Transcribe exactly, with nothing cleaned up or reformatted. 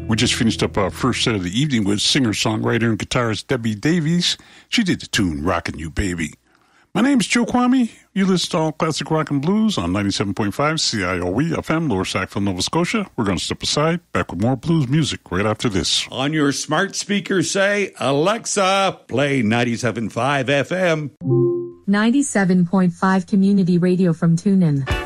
We just finished up our first set of the evening with singer-songwriter and guitarist Debbie Davies. She did the tune Rockin' You Baby. My name is Joe Kwame. You listen to All Classic Rock and Blues on ninety-seven point five C I O E F M, Lower Sackville, Nova Scotia. We're going to step aside. Back with more blues music right after this. On your smart speaker, say, Alexa, play ninety-seven point five F M. ninety-seven point five Community Radio from TuneIn.